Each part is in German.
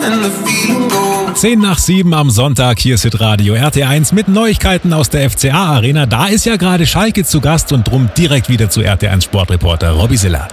6:10 am Sonntag, hier ist Hitradio RT1 mit Neuigkeiten aus der FCA-Arena. Da ist ja gerade Schalke zu Gast und drum direkt wieder zu RT1 Sportreporter Robby Siller.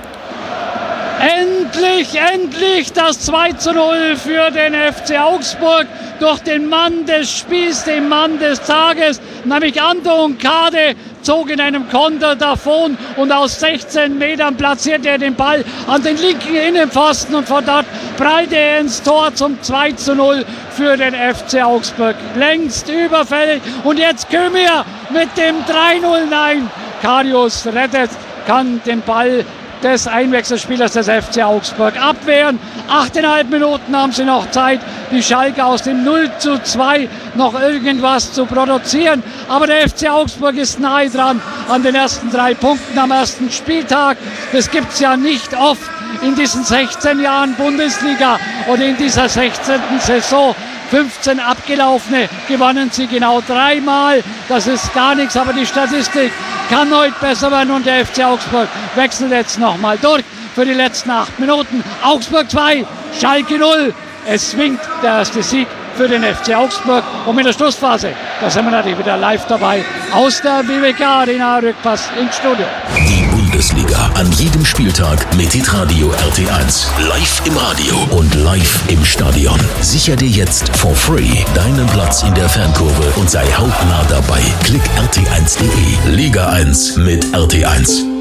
Endlich das 2:0 für den FC Augsburg durch den Mann des Spiels, den Mann des Tages, nämlich Anton Kade zog in einem Konter davon und aus 16 Metern platzierte er den Ball an den linken Innenpfosten und von dort prallte er ins Tor zum 2:0 für den FC Augsburg. Längst überfällig und jetzt Kömier mit dem 3:0. Nein, Karius kann den Ball des Einwechselspielers des FC Augsburg abwehren. 8,5 Minuten haben sie noch Zeit, die Schalke aus dem 0:2 noch irgendwas zu produzieren. Aber der FC Augsburg ist nahe dran an den ersten 3 Punkten am ersten Spieltag. Das gibt es ja nicht oft in diesen 16 Jahren Bundesliga oder in dieser 16. Saison. 15 abgelaufene gewannen sie genau 3-mal. Das ist gar nichts, aber die Statistik kann heute besser werden und der FC Augsburg wechselt jetzt nochmal durch für die letzten 8 Minuten. Augsburg 2, Schalke 0. Es winkt der erste Sieg für den FC Augsburg und mit der Schlussphase, da sind wir natürlich wieder live dabei aus der BWK Arena, Rückpass ins Studio. Die Bundesliga an jedem Spieltag mit Hitradio RT1. Live im Radio und live im Stadion. Sicher dir jetzt for free deinen Platz in der Fankurve und sei hautnah dabei. Klick rt1.de. Liga 1 mit RT1.